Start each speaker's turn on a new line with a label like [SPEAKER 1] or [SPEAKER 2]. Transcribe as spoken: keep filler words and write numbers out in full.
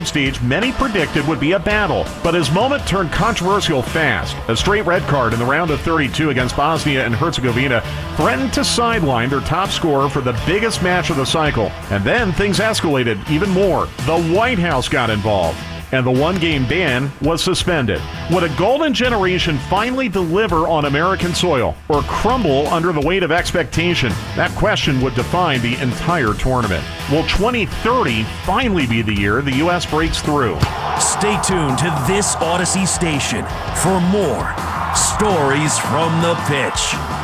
[SPEAKER 1] Stage many predicted would be a battle, but his moment turned controversial fast. A straight red card in the round of thirty-two against Bosnia and Herzegovina threatened to sideline their top scorer for the biggest match of the cycle. And then things escalated even more. The White House got involved, and the one-game ban was suspended. Would a golden generation finally deliver on American soil or crumble under the weight of expectation? That question would define the entire tournament. Will twenty thirty finally be the year the U S breaks through?
[SPEAKER 2] Stay tuned to this Odyssey station for more Stories from the Pitch.